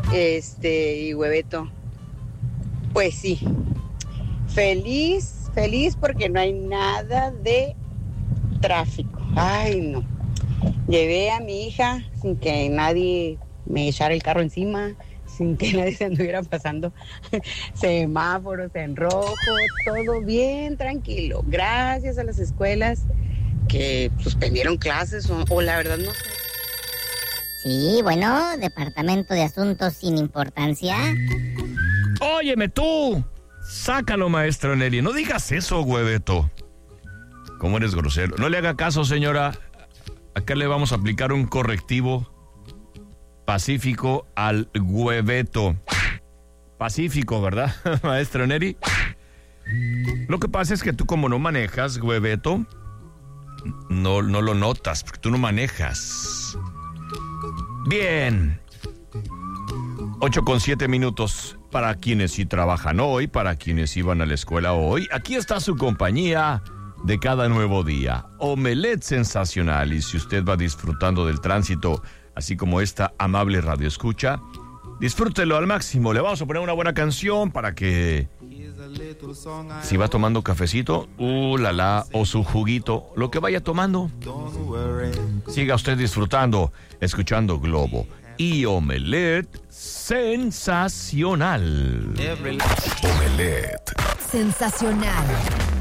Y Hueveto, pues sí, feliz porque no hay nada de tráfico. Ay, no. Llevé a mi hija sin que nadie me echara el carro encima, sin que nadie se anduviera pasando semáforos en rojo, todo bien tranquilo. Gracias a las escuelas que suspendieron clases o la verdad no sé. Sí, bueno, Departamento de Asuntos sin Importancia. Óyeme tú, sácalo, maestro Neri, no digas eso, Hueveto. ¿Cómo eres grosero? No le haga caso, señora. Acá le vamos a aplicar un correctivo pacífico al Hueveto. Pacífico, ¿verdad, maestro Neri? Lo que pasa es que tú como no manejas, Hueveto, no lo notas, porque tú no manejas. Bien. 8:07 para quienes sí trabajan hoy, para quienes iban a la escuela hoy. Aquí está su compañía de cada nuevo día. Omelette sensacional. Y si usted va disfrutando del tránsito, así como esta amable radio escucha, disfrútelo al máximo. Le vamos a poner una buena canción para que, si va tomando cafecito, o su juguito, lo que vaya tomando, siga usted disfrutando, escuchando Globo y Omelette sensacional. Omelette sensacional.